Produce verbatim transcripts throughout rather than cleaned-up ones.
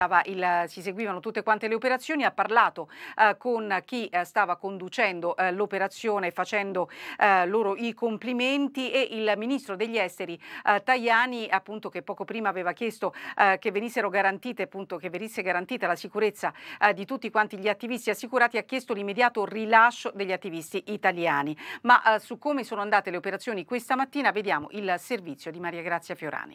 Il, si seguivano tutte quante le operazioni, ha parlato eh, con chi eh, stava conducendo eh, l'operazione, facendo eh, loro i complimenti, e il ministro degli esteri eh, Tajani, appunto, che poco prima aveva chiesto eh, che venissero garantite, appunto, che venisse garantita la sicurezza eh, di tutti quanti gli attivisti assicurati, ha chiesto l'immediato rilascio degli attivisti italiani. Ma eh, su come sono andate le operazioni questa mattina vediamo il servizio di Maria Grazia Fiorani.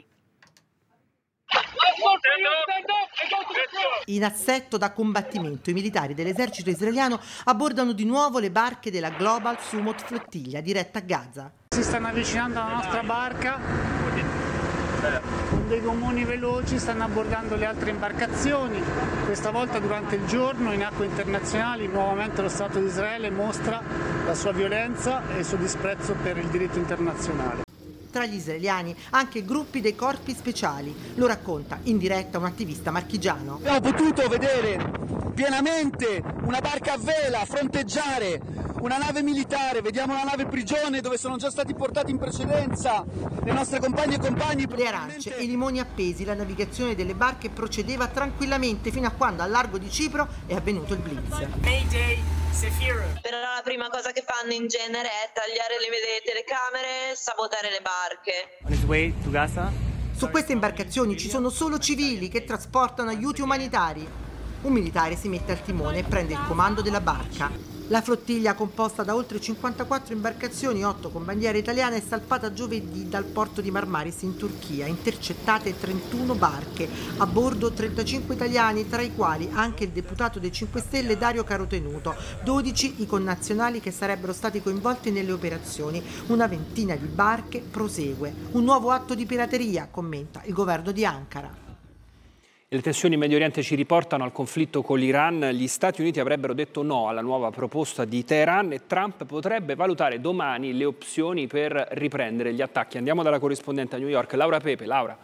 In assetto da combattimento, i militari dell'esercito israeliano abbordano di nuovo le barche della Global Sumut Flottiglia diretta a Gaza. Si stanno avvicinando alla nostra barca con dei gommoni veloci, stanno abbordando le altre imbarcazioni. Questa volta durante il giorno in acque internazionali nuovamente lo Stato di Israele mostra la sua violenza e il suo disprezzo per il diritto internazionale. Tra gli israeliani anche gruppi dei corpi speciali, lo racconta in diretta un attivista marchigiano. Abbiamo potuto vedere pienamente una barca a vela fronteggiare una nave militare, vediamo una nave prigione dove sono già stati portati in precedenza le nostre compagne e compagni. Le arance e i limoni appesi, la navigazione delle barche procedeva tranquillamente fino a quando al largo di Cipro è avvenuto il blitz. Però la prima cosa che fanno in genere è tagliare le telecamere, sabotare le barche. Su queste imbarcazioni ci sono solo civili che trasportano aiuti umanitari. Un militare si mette al timone e prende il comando della barca. La flottiglia, composta da oltre cinquantaquattro imbarcazioni, otto con bandiera italiana, è salpata giovedì dal porto di Marmaris in Turchia. Intercettate trentuno barche, a bordo trentacinque italiani, tra i quali anche il deputato dei cinque Stelle Dario Carotenuto, dodici i connazionali che sarebbero stati coinvolti nelle operazioni. Una ventina di barche prosegue. Un nuovo atto di pirateria, commenta il governo di Ankara. Le tensioni in Medio Oriente ci riportano al conflitto con l'Iran. Gli Stati Uniti avrebbero detto no alla nuova proposta di Teheran e Trump potrebbe valutare domani le opzioni per riprendere gli attacchi. Andiamo dalla corrispondente a New York, Laura Pepe. Laura.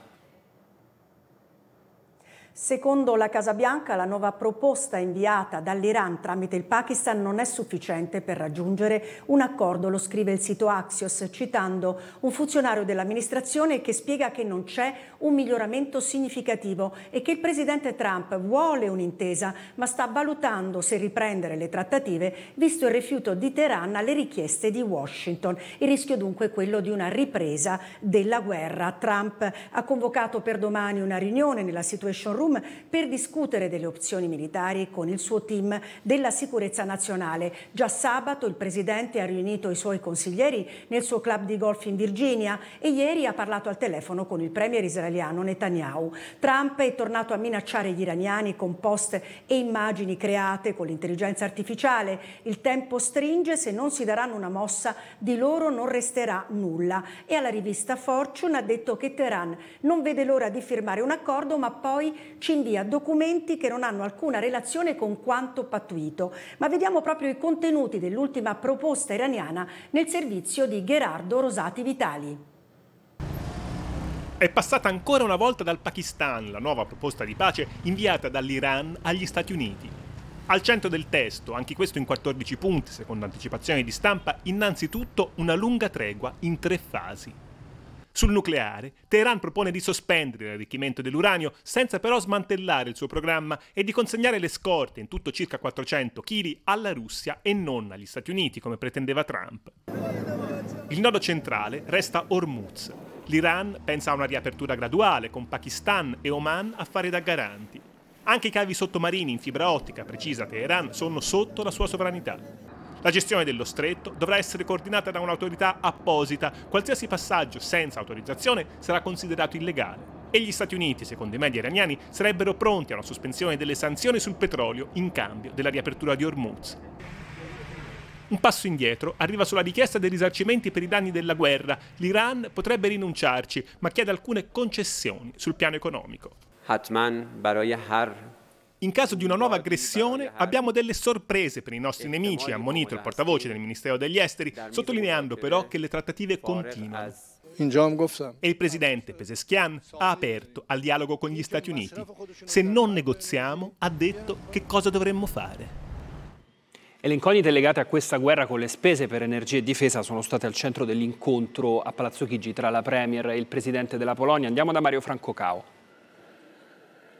Secondo la Casa Bianca, la nuova proposta inviata dall'Iran tramite il Pakistan non è sufficiente per raggiungere un accordo, lo scrive il sito Axios, citando un funzionario dell'amministrazione che spiega che non c'è un miglioramento significativo e che il presidente Trump vuole un'intesa, ma sta valutando se riprendere le trattative, visto il rifiuto di Teheran alle richieste di Washington. Il rischio dunque è quello di una ripresa della guerra. Trump ha convocato per domani una riunione nella Situation Room per discutere delle opzioni militari con il suo team della sicurezza nazionale. Già sabato il presidente ha riunito i suoi consiglieri nel suo club di golf in Virginia e ieri ha parlato al telefono con il premier israeliano Netanyahu. Trump è tornato a minacciare gli iraniani con post e immagini create con l'intelligenza artificiale. Il tempo stringe, se non si daranno una mossa di loro non resterà nulla. E alla rivista Fortune ha detto che Teheran non vede l'ora di firmare un accordo, ma poi ci invia documenti che non hanno alcuna relazione con quanto pattuito. Ma vediamo proprio i contenuti dell'ultima proposta iraniana nel servizio di Gerardo Rosati Vitali. È passata ancora una volta dal Pakistan la nuova proposta di pace inviata dall'Iran agli Stati Uniti. Al centro del testo, anche questo in quattordici punti, secondo anticipazioni di stampa, innanzitutto una lunga tregua in tre fasi. Sul nucleare, Teheran propone di sospendere l'arricchimento dell'uranio senza però smantellare il suo programma e di consegnare le scorte, in tutto circa quattrocento chili, alla Russia e non agli Stati Uniti, come pretendeva Trump. Il nodo centrale resta Hormuz. L'Iran pensa a una riapertura graduale, con Pakistan e Oman a fare da garanti. Anche i cavi sottomarini in fibra ottica, precisa Teheran, sono sotto la sua sovranità. La gestione dello stretto dovrà essere coordinata da un'autorità apposita. Qualsiasi passaggio senza autorizzazione sarà considerato illegale. E gli Stati Uniti, secondo i media iraniani, sarebbero pronti a una sospensione delle sanzioni sul petrolio in cambio della riapertura di Hormuz. Un passo indietro arriva sulla richiesta dei risarcimenti per i danni della guerra. L'Iran potrebbe rinunciarci, ma chiede alcune concessioni sul piano economico. In caso di una nuova aggressione abbiamo delle sorprese per i nostri nemici, ha ammonito il portavoce del Ministero degli Esteri, sottolineando però che le trattative continuano. E il presidente Pezeshkian ha aperto al dialogo con gli Stati Uniti. Se non negoziamo, ha detto, che cosa dovremmo fare. E le incognite legate a questa guerra con le spese per energia e difesa sono state al centro dell'incontro a Palazzo Chigi tra la Premier e il presidente della Polonia. Andiamo da Mario Franco Cao.